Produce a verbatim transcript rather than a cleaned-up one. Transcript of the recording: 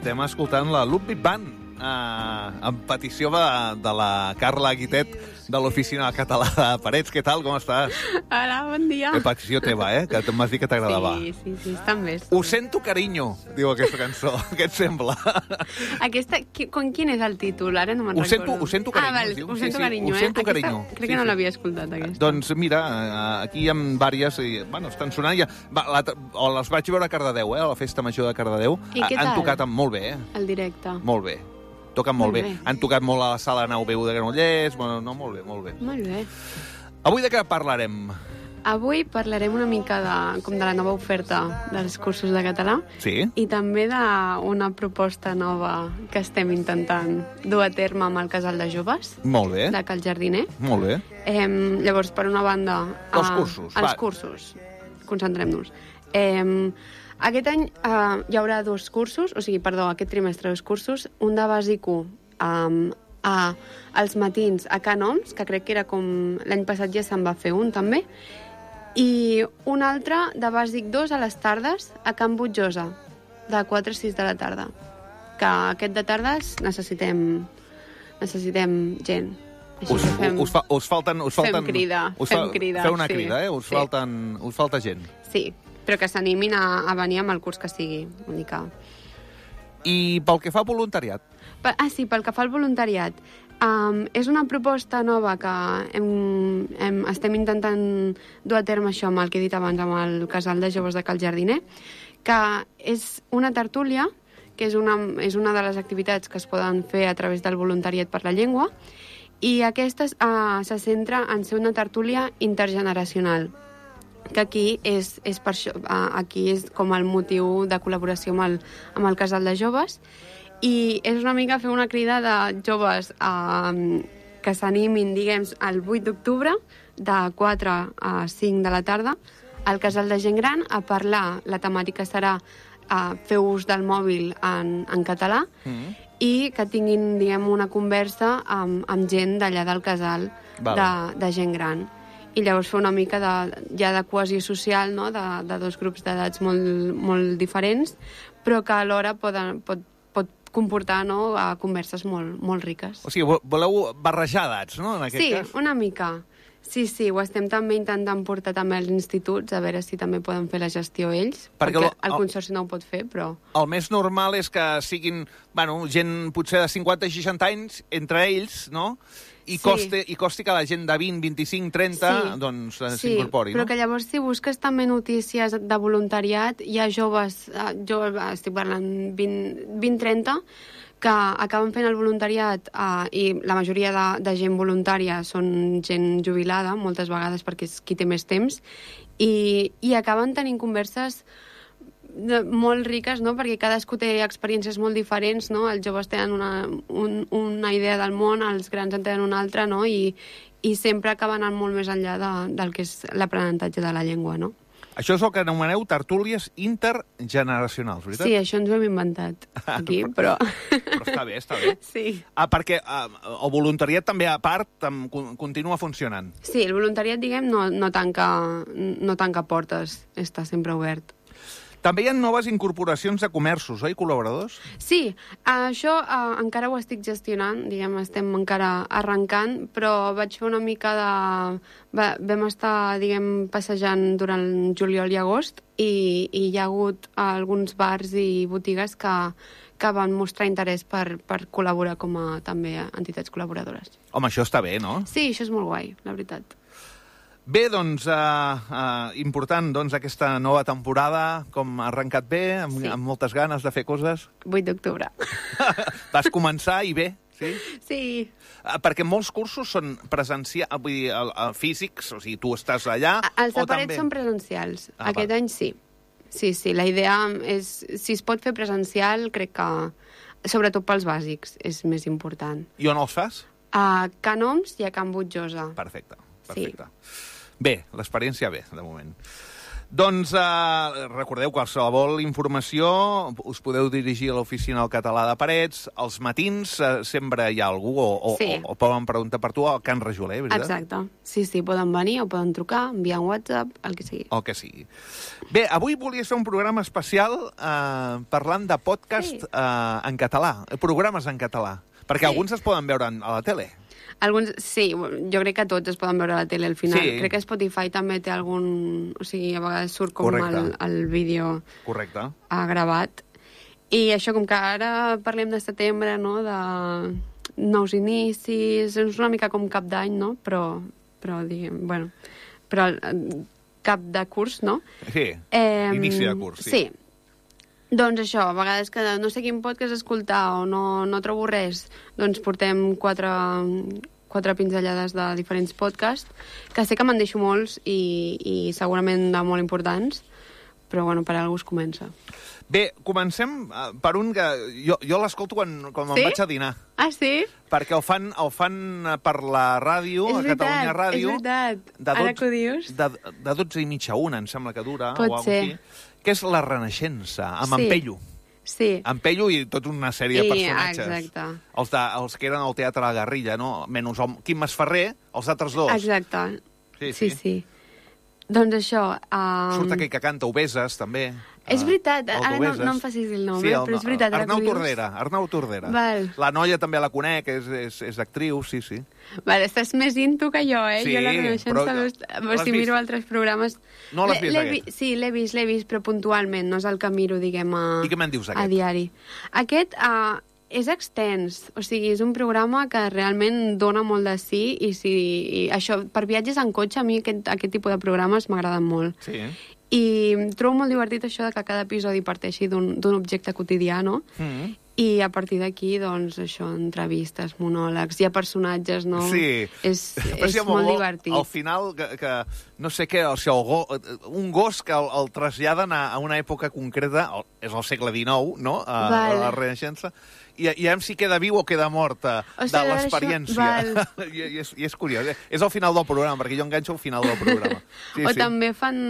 estem escoltant la Ludwig Band, eh, en petició de, de la Carla Guitet de l'Oficina Català de Parets. Què tal, com estàs? Hola, bon dia. Que petició teva, eh? Que m'has dit que t'agradava. Sí, sí, sí, estan bé. Ho sento, carinyo, diu aquesta cançó. Què et sembla? Aquesta, qui, con quin és el títol? Ara no me'n Ho recordo. sento, ho sento, carinyo. Ah, val, diu. ho Sí, sento, sí, carinyo, ho eh? sento, Aquesta, carinyo. crec Sí, que no sí. l'havia escoltat, aquesta. Doncs mira, eh, aquí hi ha diverses, i, bueno, estan sonant ja. Va, la, o les vaig veure a Cardedeu, eh, a la Festa Major de Cardedeu. I què Han tal? tocat amb molt bé, eh? El directe. Molt bé. Toquen molt, Molt bé. bé. Han tocat molt a la sala Nau Veu de Granollers. Bueno, no, molt bé, molt bé. Molt bé. Avui de què parlarem? Avui parlarem una mica de, com de la nova oferta dels cursos de català Sí? i també d'una proposta nova que estem intentant dur a terme amb el Casal de Joves Molt bé. de Cal Jardiner. Molt bé. Eh, llavors, per una banda... Els eh, cursos, Els va. cursos. Concentrem-nos. Eh, aquest any eh, hi haurà dos cursos, o sigui, perdó, aquest trimestre dos cursos, un de bàsic u um, a, als matins a Can Oms, que crec que era com... L'any passat ja se'n va fer un, també, i un altre de bàsic dos a les tardes a Can Butjosa, de quatre a sis de la tarda. Que aquest de tardes necessitem, necessitem gent. Així Us, que fem... us, fa, us falten... Us fem falten crida, us fem crida, Feu una sí. crida, eh? Us, Sí. falten, us falta gent. Sí, però que s'animin a, a venir amb el curs que sigui. Vull dir que... I pel que fa a voluntariat? Pa- Ah, sí, pel que fa al voluntariat. Um, és una proposta nova que hem, hem, estem intentant dur a terme això amb el que he dit abans, amb el Casal de Joves de Cal Jardiner, que és una tertúlia, que és una, és una de les activitats que es poden fer a través del voluntariat per la llengua, i aquesta uh, se centra en ser una tertúlia intergeneracional, que aquí és, és per això, uh, aquí és com el motiu de col·laboració amb el, amb el Casal de Joves, i és una mica fer una crida de joves uh, que s'animin, diguem, el vuit d'octubre, de quatre a cinc de la tarda, al Casal de Gent Gran, a parlar. La temàtica serà uh, fer ús del mòbil en, en català, Mm. i que tinguin, diguem, una conversa amb, amb gent d'allà del casal Val. de, de gent gran. I llavors fer una mica de, ja de cohesió social, no?, de, de dos grups d'edats molt, molt diferents, però que alhora poden, pot, pot comportar, no?, a converses molt, molt riques. O sigui, vo- voleu barrejar edats, no?, en aquest Sí, cas? una mica. Sí, sí, ho estem també intentant portar també als instituts, a veure si també poden fer la gestió ells, Perquè perquè, lo- el el- consorci no ho pot fer, però... El més normal és que siguin, bueno, gent potser de cinquanta i seixanta anys, entre ells, no?, i, Sí. costi, i costi que la gent de vint, vint-i-cinc, trenta, Sí. doncs, eh, Sí, s'incorpori, però no? que llavors si busques també notícies de voluntariat, hi ha joves, eh, joves estic parlant vint, vint trenta, que acaben fent el voluntariat eh, i la majoria de, de gent voluntària són gent jubilada, moltes vegades perquè és qui té més temps, i, i acaben tenint converses de, molt riques, no?, perquè cadascú té experiències molt diferents, no?, els joves tenen una, un, una idea del món, els grans en tenen una altra, no?, i, i sempre acaben anant molt més enllà de, del que és l'aprenentatge de la llengua, no? Això és el que anomeneu tertúlies intergeneracionals, veritat? Sí, això ens ho hem inventat aquí, però... Però està bé, està bé. Sí. Ah, perquè ah, el voluntariat també, a part, tam, con- continua funcionant. Sí, el voluntariat, diguem, no, no, tanca, no tanca portes, està sempre obert. També hi ha noves incorporacions de comerços, oi, col·laboradors? Sí, això eh, encara ho estic gestionant, diguem, estem encara arrencant, però vaig fer una mica de... Va, vam estar, diguem, passejant durant juliol i agost i, i hi ha hagut alguns bars i botigues que, que van mostrar interès per, per col·laborar com a també entitats col·laboradores. Home, això està bé, no? Sí, això és molt guai, la veritat. Bé, doncs, uh, uh, important, doncs, aquesta nova temporada, com ha arrencat bé, amb, Sí. amb moltes ganes de fer coses. vuit d'octubre. Vas començar i bé, sí? Sí. Uh, perquè molts cursos són presencials, vull dir, el, el físics, o sigui, tu estàs allà... Els de o parets també... són presencials. Ah, Aquest val. any sí. Sí, sí, la idea és... Si es pot fer presencial, crec que, sobretot pels bàsics, és més important. I on els fas? A Can Oms i a Can Butjosa. Perfecte, Sí. perfecte. Bé, l'experiència bé, de moment. Doncs eh, recordeu, qualsevol informació us podeu dirigir a l'Oficina del Català de Parets. Els matins eh, sempre hi ha algú o, o, Sí. o, o poden preguntar per tu al Can Rajoler, veritat? Exacte. Sí, sí, poden venir o poden trucar, enviar un WhatsApp, el que sigui. El que sigui. Bé, avui volia fer un programa especial eh, parlant de podcast Sí. eh, en català, programes en català, perquè Sí. alguns es poden veure en- a la tele. Alguns, sí, jo crec que tots es poden veure a la tele al final. Sí. Crec que Spotify també té algun... O sigui, a vegades surt com Correcte. el, el vídeo Correcte. ha gravat. I això, com que ara parlem de setembre, no?, de nous inicis, és una mica com cap d'any, no?, però, però diguem, bueno, però eh, cap de curs, no? Sí, Eh, inici de curs, sí. Sí. Doncs això, a vegades que no sé quin podcast escoltar o no, no trobo res, doncs portem quatre, quatre pinzellades de diferents podcasts, que sé que me'n deixo molts i, i segurament de molt importants, però bueno, per algú es comença. Bé, comencem eh, per un que jo, jo l'escolto quan, quan me'n Sí? vaig a dinar, Ah, sí? perquè el fan, el fan eh, per la ràdio, És a veritat, Catalunya Ràdio, és veritat. de Ara dotze que ho dius. De, de dotze i mitja a una, em sembla que dura, Pot o alguna ser. així, que és La Renaixença, amb Sí. en Pello. Sí. En Pello i tota una sèrie de I, personatges. exacte. Els, de, els que eren al Teatre La Garrilla, no? Menys el Quim Masferrer, els altres dos. Exacte. Sí, Sí, sí. sí. Doncs això... Um... Surt aquell que canta Obeses, també. És Ah, veritat, el ara no, d'Obeses. no em facis el nom, Sí, eh, el, però és veritat. ara Arnau que ho dius. Tordera, Arnau Tordera. Val. La noia també la conec, és, és, és actriu, sí, sí. Vale, estàs més into que jo, eh? Sí, jo la Renaixença, però- però, l'has si vist? miro altres programes... No l'has L'he- vist, l'he aquest? vi- Sí, l'he vist, l'he vist, però puntualment, no és el que miro, diguem, a, I què me'n dius, a aquest? diari. Aquest uh, és extens, o sigui, és un programa que realment dona molt de sí, i si i això, per viatges en cotxe, a mi aquest, aquest tipus de programes m'agraden molt. Sí, eh? I trobo molt divertit això de que cada episodi parteixi d'un d'un objecte quotidià, no? Mm. I a partir d'aquí, doncs, això, entrevistes, monòlegs, hi ha personatges, no? Sí. És, Però és sí, amb el molt go- divertit. Al final, que, que no sé què, o sigui, el go, un gos que el, el traslladen a, a una època concreta, el, és el segle dinou, no?, a, Val. a la Renaixença, i, i a si queda viu o queda mort eh, O de sigui, l'experiència. això- I, i, és, I és curiós, eh? És al final del programa, perquè jo enganxo al final del programa. Sí, o sí. també fan